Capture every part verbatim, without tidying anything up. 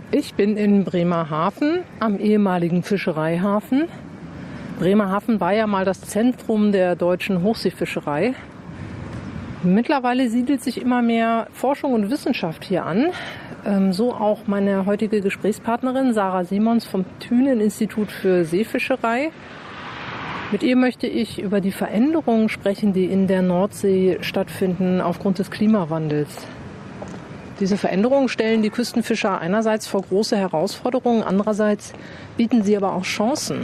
Ich bin in Bremerhaven am ehemaligen Fischereihafen. Bremerhaven war ja mal das Zentrum der deutschen Hochseefischerei. Mittlerweile siedelt sich immer mehr Forschung und Wissenschaft hier an. So auch meine heutige Gesprächspartnerin Sarah Simons vom Thünen-Institut für Seefischerei. Mit ihr möchte ich über die Veränderungen sprechen, die in der Nordsee stattfinden aufgrund des Klimawandels. Diese Veränderungen stellen die Küstenfischer einerseits vor große Herausforderungen, andererseits bieten sie aber auch Chancen.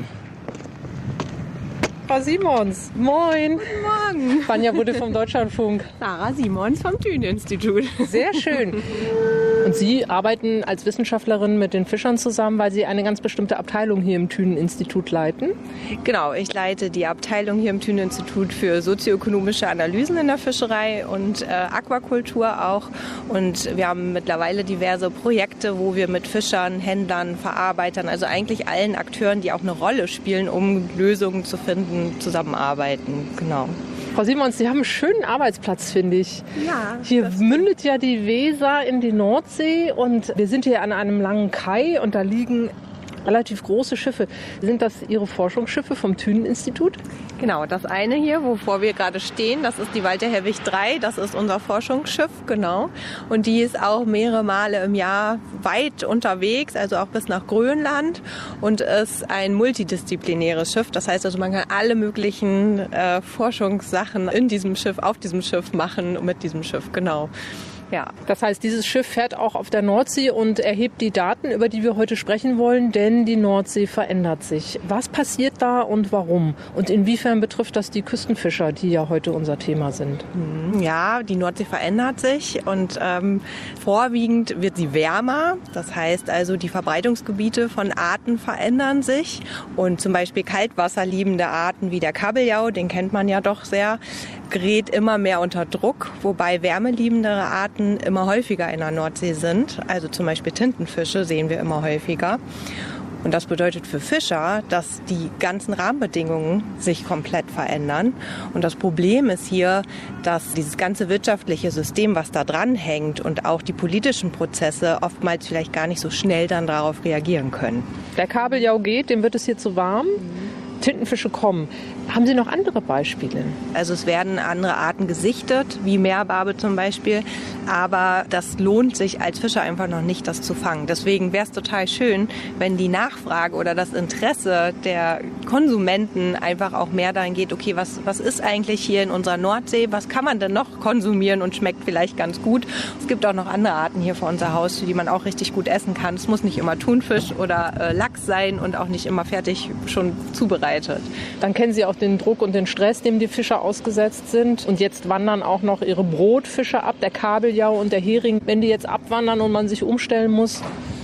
Frau Simons, moin. Guten Morgen. Vanja Budde vom Deutschlandfunk. Sarah Simons vom Thünen-Institut. Sehr schön. Und Sie arbeiten als Wissenschaftlerin mit den Fischern zusammen, weil Sie eine ganz bestimmte Abteilung hier im Thünen-Institut leiten? Genau, ich leite die Abteilung hier im Thünen-Institut für sozioökonomische Analysen in der Fischerei und äh, Aquakultur auch. Und wir haben mittlerweile diverse Projekte, wo wir mit Fischern, Händlern, Verarbeitern, also eigentlich allen Akteuren, die auch eine Rolle spielen, um Lösungen zu finden, zusammenarbeiten. Genau. Frau Simons, Sie haben einen schönen Arbeitsplatz, finde ich. Ja. Hier mündet ja die Weser in die Nordsee und wir sind hier an einem langen Kai und da liegen relativ große Schiffe. Sind das Ihre Forschungsschiffe vom Thünen-Institut? Genau, das eine hier, wovor wir gerade stehen, das ist die Walter Herwig drei, das ist unser Forschungsschiff, genau. Und die ist auch mehrere Male im Jahr weit unterwegs, also auch bis nach Grönland und ist ein multidisziplinäres Schiff. Das heißt also, man kann alle möglichen äh, Forschungssachen in diesem Schiff, auf diesem Schiff machen, mit diesem Schiff, genau. Ja. Das heißt, dieses Schiff fährt auch auf der Nordsee und erhebt die Daten, über die wir heute sprechen wollen, denn die Nordsee verändert sich. Was passiert da und warum? Und inwiefern betrifft das die Küstenfischer, die ja heute unser Thema sind? Ja, die Nordsee verändert sich und ähm, vorwiegend wird sie wärmer. Das heißt also, die Verbreitungsgebiete von Arten verändern sich und zum Beispiel kaltwasserliebende Arten wie der Kabeljau, den kennt man ja doch sehr, gerät immer mehr unter Druck, wobei wärmeliebendere Arten immer häufiger in der Nordsee sind. Also zum Beispiel Tintenfische sehen wir immer häufiger. Und das bedeutet für Fischer, dass die ganzen Rahmenbedingungen sich komplett verändern. Und das Problem ist hier, dass dieses ganze wirtschaftliche System, was da dran hängt und auch die politischen Prozesse oftmals vielleicht gar nicht so schnell dann darauf reagieren können. Der Kabeljau geht, dem wird es hier zu warm. Tintenfische kommen. Haben Sie noch andere Beispiele? Also es werden andere Arten gesichtet, wie Meerbarbe zum Beispiel, aber das lohnt sich als Fischer einfach noch nicht, das zu fangen. Deswegen wäre es total schön, wenn die Nachfrage oder das Interesse der Konsumenten einfach auch mehr dahin geht, okay, was, was ist eigentlich hier in unserer Nordsee, was kann man denn noch konsumieren und schmeckt vielleicht ganz gut. Es gibt auch noch andere Arten hier vor unser Haus, die man auch richtig gut essen kann. Es muss nicht immer Thunfisch oder äh, Lachs sein und auch nicht immer fertig schon zubereitet. Dann kennen Sie auch den Druck und den Stress, dem die Fischer ausgesetzt sind. Und jetzt wandern auch noch ihre Brotfische ab, der Kabeljau und der Hering. Wenn die jetzt abwandern und man sich umstellen muss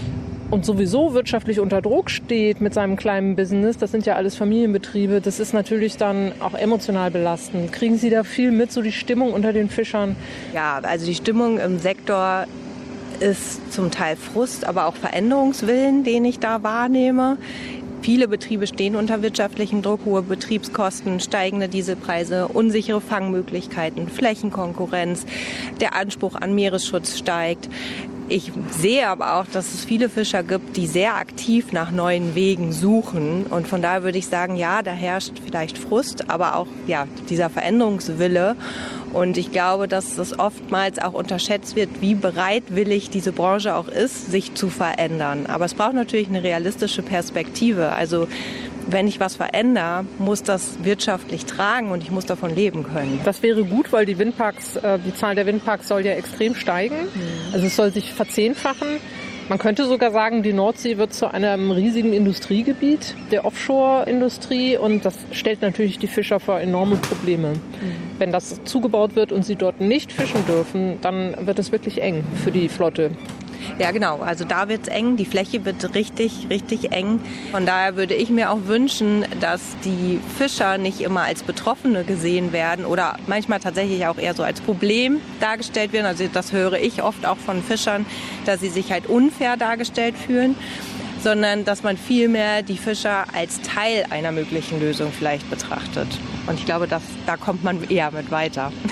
und sowieso wirtschaftlich unter Druck steht mit seinem kleinen Business, das sind ja alles Familienbetriebe, das ist natürlich dann auch emotional belastend. Kriegen Sie da viel mit, so die Stimmung unter den Fischern? Ja, also die Stimmung im Sektor ist zum Teil Frust, aber auch Veränderungswillen, den ich da wahrnehme. Viele Betriebe stehen unter wirtschaftlichem Druck, hohe Betriebskosten, steigende Dieselpreise, unsichere Fangmöglichkeiten, Flächenkonkurrenz, der Anspruch an Meeresschutz steigt. Ich sehe aber auch, dass es viele Fischer gibt, die sehr aktiv nach neuen Wegen suchen. Und von daher würde ich sagen, ja, da herrscht vielleicht Frust, aber auch ja, dieser Veränderungswille. Und ich glaube, dass es oftmals auch unterschätzt wird, wie bereitwillig diese Branche auch ist, sich zu verändern. Aber es braucht natürlich eine realistische Perspektive. Also wenn ich was verändere, muss das wirtschaftlich tragen und ich muss davon leben können. Das wäre gut, weil die Windparks, die Zahl der Windparks soll ja extrem steigen. Also es soll sich verzehnfachen. Man könnte sogar sagen, die Nordsee wird zu einem riesigen Industriegebiet der Offshore-Industrie und das stellt natürlich die Fischer vor enorme Probleme. Mhm. Wenn das zugebaut wird und sie dort nicht fischen dürfen, dann wird es wirklich eng für die Flotte. Ja, genau. Also da wird es eng. Die Fläche wird richtig, richtig eng. Von daher würde ich mir auch wünschen, dass die Fischer nicht immer als Betroffene gesehen werden oder manchmal tatsächlich auch eher so als Problem dargestellt werden. Also das höre ich oft auch von Fischern, dass sie sich halt unfair dargestellt fühlen, sondern dass man vielmehr die Fischer als Teil einer möglichen Lösung vielleicht betrachtet. Und ich glaube, dass, da kommt man eher mit weiter.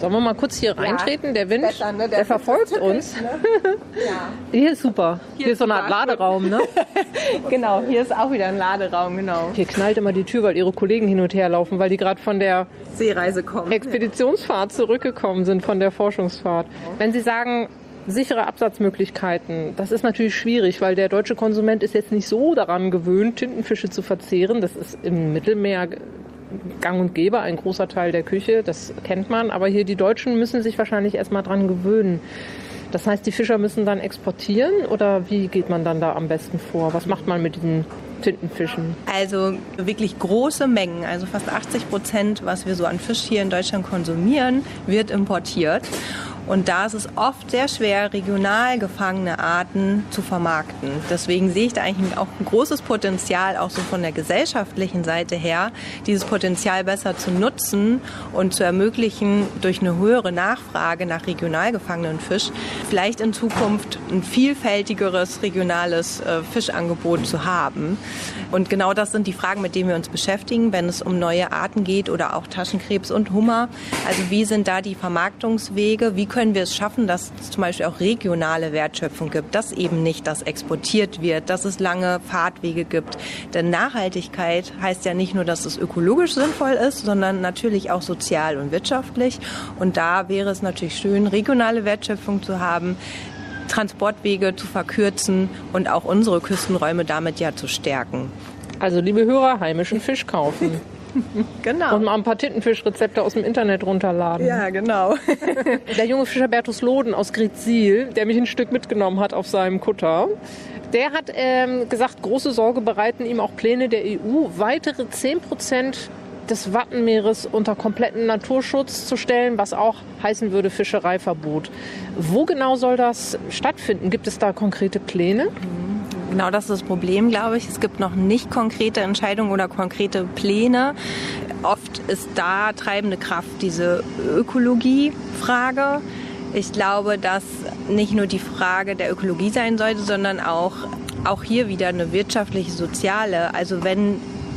Sollen wir mal kurz hier reintreten? Ja, der Wind, besser, ne? der, der verfolgt uns. Ne? Ja. Hier ist super. Hier, hier ist so eine Art Laderaum, ne? Genau, hier ist auch wieder ein Laderaum, genau. Hier knallt immer die Tür, weil ihre Kollegen hin und her laufen, weil die gerade von der Seereise kommen. Expeditionsfahrt zurückgekommen sind, von der Forschungsfahrt. Wenn Sie sagen, sichere Absatzmöglichkeiten, das ist natürlich schwierig, weil der deutsche Konsument ist jetzt nicht so daran gewöhnt, Tintenfische zu verzehren. Das ist im Mittelmeer gang und gäbe, ein großer Teil der Küche, das kennt man. Aber hier die Deutschen müssen sich wahrscheinlich erst mal dran gewöhnen. Das heißt, die Fischer müssen dann exportieren oder wie geht man dann da am besten vor? Was macht man mit diesen Tintenfischen? Also wirklich große Mengen, also fast achtzig Prozent, was wir so an Fisch hier in Deutschland konsumieren, wird importiert. Und da ist es oft sehr schwer, regional gefangene Arten zu vermarkten. Deswegen sehe ich da eigentlich auch ein großes Potenzial, auch so von der gesellschaftlichen Seite her, dieses Potenzial besser zu nutzen und zu ermöglichen, durch eine höhere Nachfrage nach regional gefangenen Fisch, vielleicht in Zukunft ein vielfältigeres regionales äh, Fischangebot zu haben. Und genau das sind die Fragen, mit denen wir uns beschäftigen, wenn es um neue Arten geht oder auch Taschenkrebs und Hummer. Also wie sind da die Vermarktungswege? Wie können wir es schaffen, dass es zum Beispiel auch regionale Wertschöpfung gibt, dass eben nicht das exportiert wird, dass es lange Fahrtwege gibt. Denn Nachhaltigkeit heißt ja nicht nur, dass es ökologisch sinnvoll ist, sondern natürlich auch sozial und wirtschaftlich. Und da wäre es natürlich schön, regionale Wertschöpfung zu haben, Transportwege zu verkürzen und auch unsere Küstenräume damit ja zu stärken. Also liebe Hörer, heimischen Fisch kaufen. Genau. Und mal ein paar Tintenfischrezepte aus dem Internet runterladen. Ja, genau. Der junge Fischer Bertus Loden aus Greetsiel, der mich ein Stück mitgenommen hat auf seinem Kutter, der hat ähm, gesagt, große Sorge bereiten ihm auch Pläne der E U, weitere zehn Prozent des Wattenmeeres unter kompletten Naturschutz zu stellen, was auch heißen würde Fischereiverbot. Wo genau soll das stattfinden? Gibt es da konkrete Pläne? Genau, das ist das Problem, glaube ich. Es gibt noch nicht konkrete Entscheidungen oder konkrete Pläne. Oft ist da treibende Kraft diese Ökologiefrage. Ich glaube, dass nicht nur die Frage der Ökologie sein sollte, sondern auch, auch hier wieder eine wirtschaftliche, soziale. Also wenn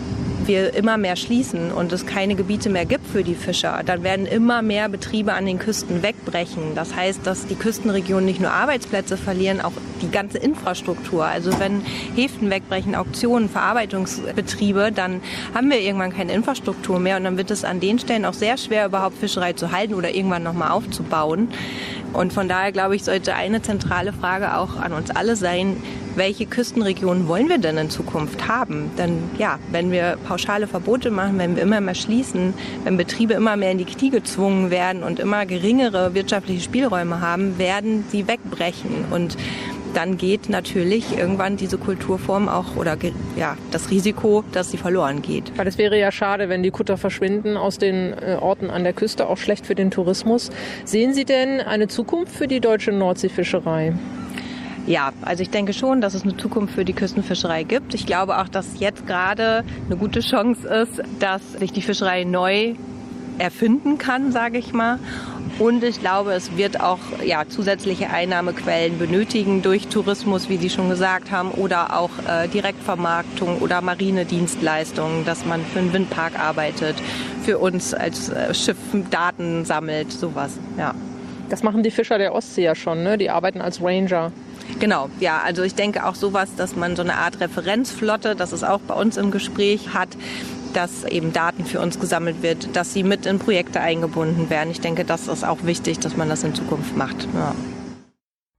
wir immer mehr schließen und es keine Gebiete mehr gibt für die Fischer, dann werden immer mehr Betriebe an den Küsten wegbrechen. Das heißt, dass die Küstenregionen nicht nur Arbeitsplätze verlieren, auch die ganze Infrastruktur. Also wenn Häfen wegbrechen, Auktionen, Verarbeitungsbetriebe, dann haben wir irgendwann keine Infrastruktur mehr und dann wird es an den Stellen auch sehr schwer, überhaupt Fischerei zu halten oder irgendwann nochmal aufzubauen. Und von daher, glaube ich, sollte eine zentrale Frage auch an uns alle sein, welche Küstenregionen wollen wir denn in Zukunft haben? Denn ja, wenn wir pauschale Verbote machen, wenn wir immer mehr schließen, wenn Betriebe immer mehr in die Knie gezwungen werden und immer geringere wirtschaftliche Spielräume haben, werden sie wegbrechen. Und dann geht natürlich irgendwann diese Kulturform auch oder ja, das Risiko, dass sie verloren geht. Weil es wäre ja schade, wenn die Kutter verschwinden aus den Orten an der Küste, auch schlecht für den Tourismus. Sehen Sie denn eine Zukunft für die deutsche Nordseefischerei? Ja, also ich denke schon, dass es eine Zukunft für die Küstenfischerei gibt. Ich glaube auch, dass jetzt gerade eine gute Chance ist, dass sich die Fischerei neu erfinden kann, sage ich mal. Und ich glaube, es wird auch ja, zusätzliche Einnahmequellen benötigen durch Tourismus, wie Sie schon gesagt haben, oder auch äh, Direktvermarktung oder Marinedienstleistungen, dass man für einen Windpark arbeitet, für uns als äh, Schiff Daten sammelt, sowas. Ja. Das machen die Fischer der Ostsee ja schon, ne? Die arbeiten als Ranger. Genau, ja, also ich denke auch sowas, dass man so eine Art Referenzflotte, das es auch bei uns im Gespräch hat, dass eben Daten für uns gesammelt wird, dass sie mit in Projekte eingebunden werden. Ich denke, das ist auch wichtig, dass man das in Zukunft macht. Ja.